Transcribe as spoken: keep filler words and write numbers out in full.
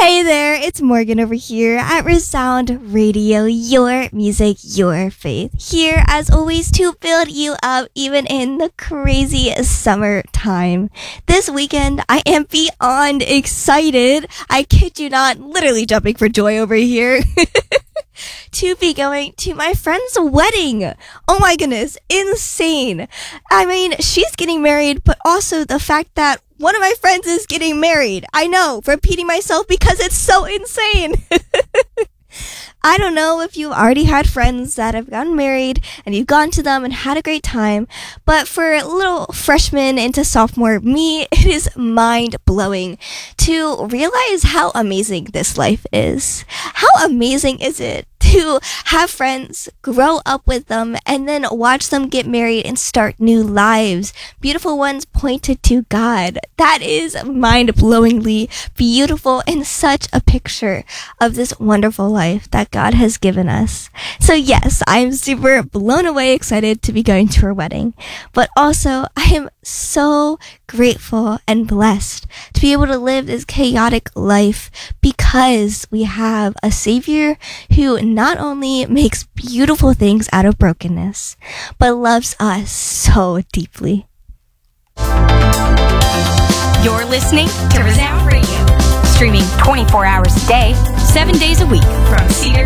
Hey there, it's Morgan over here at Resound Radio, your music, your faith. Here, as always, to build you up even in the crazy summertime. This weekend, I am beyond excited. I kid you not, literally jumping for joy over here. To be going to my friend's wedding. Oh my goodness, insane. I mean, she's getting married, but also the fact that one of my friends is getting married. I know, repeating myself because it's so insane. I don't know if you've already had friends that have gotten married and you've gone to them and had a great time, but for little freshman into sophomore me, it is mind-blowing to realize how amazing this life is. How amazing is it to have friends, grow up with them, and then watch them get married and start new lives. Beautiful ones pointed to God. That is mind-blowingly beautiful and such a picture of this wonderful life that God has given us. So yes, I'm super blown away excited to be going to her wedding, but also I am so grateful and blessed to be able to live this chaotic life because we have a Savior who not only makes beautiful things out of brokenness, but loves us so deeply. You're listening to Resound Radio, streaming twenty-four hours a day, seven days a week from Cedar